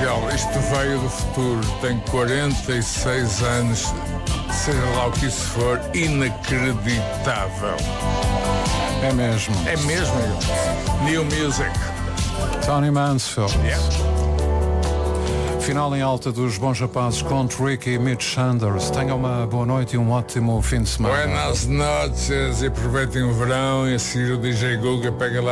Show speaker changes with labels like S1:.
S1: Miguel, isto veio do futuro, tem 46 anos, seja lá o que isso for, inacreditável.
S2: É mesmo.
S1: É mesmo, Miguel. New Music.
S2: Tony Mansfield.
S1: Yeah.
S2: Final em alta dos Bons Rapazes com Tricky e Mitch Sanders. Tenham uma boa noite e um ótimo fim de semana.
S1: Buenas noches e aproveitem o verão e a seguir o DJ Guga pega lá